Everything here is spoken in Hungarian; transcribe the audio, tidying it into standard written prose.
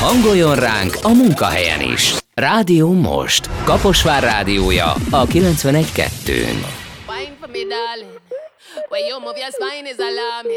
Hangoljon ránk a munkahelyen is. Rádió Most. Kaposvár rádiója a 91.2-n. Wine for me, darling. When you move your spine is alarming.